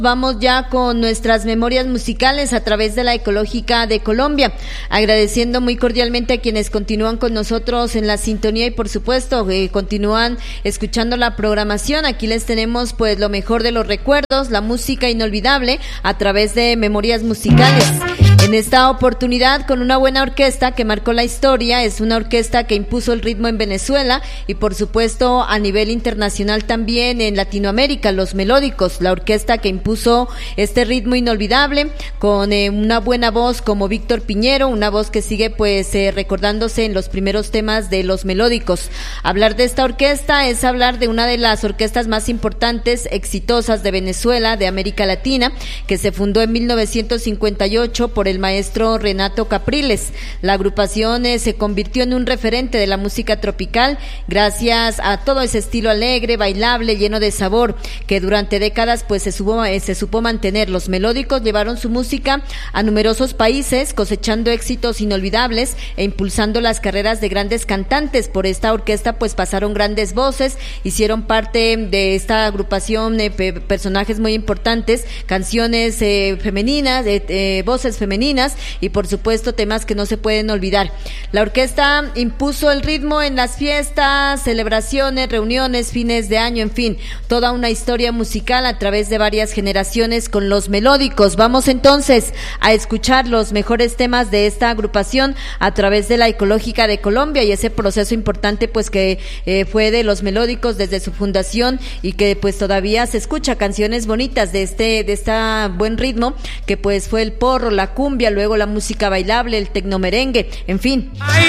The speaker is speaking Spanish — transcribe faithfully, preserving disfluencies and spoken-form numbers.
Vamos ya con nuestras memorias musicales a través de la Ecológica de Colombia, agradeciendo muy cordialmente a quienes continúan con nosotros en la sintonía y por supuesto eh, continúan escuchando la programación. Aquí les tenemos pues lo mejor de los recuerdos, la música inolvidable a través de memorias musicales. En esta oportunidad con una buena orquesta que marcó la historia, es una orquesta que impuso el ritmo en Venezuela y por supuesto a nivel internacional también en Latinoamérica, Los Melódicos, la orquesta que impuso este ritmo inolvidable con eh, una buena voz como Víctor Piñero, una voz que sigue pues eh, recordándose en los primeros temas de Los Melódicos. Hablar de esta orquesta es hablar de una de las orquestas más importantes, exitosas de Venezuela, de América Latina, que se fundó en mil novecientos cincuenta y ocho por el maestro Renato Capriles. La agrupación eh, se convirtió en un referente de la música tropical gracias a todo ese estilo alegre, bailable, lleno de sabor, que durante décadas pues se, supo, eh, se supo mantener. Los Melódicos llevaron su música a numerosos países, cosechando éxitos inolvidables e impulsando las carreras de grandes cantantes. Por esta orquesta pues pasaron grandes voces, hicieron parte de esta agrupación eh, personajes muy importantes, canciones eh, femeninas, eh, eh, voces femeninas y por supuesto temas que no se pueden olvidar. La orquesta impuso el ritmo en las fiestas, celebraciones, reuniones, fines de año, en fin, toda una historia musical a través de varias generaciones con Los Melódicos. Vamos entonces a escuchar los mejores temas de esta agrupación a través de la Ecológica de Colombia y ese proceso importante pues que eh, fue de Los Melódicos desde su fundación y que pues todavía se escucha canciones bonitas de este de este buen ritmo que pues fue el porro, la cumbia, luego la música bailable, el tecnomerengue, en fin.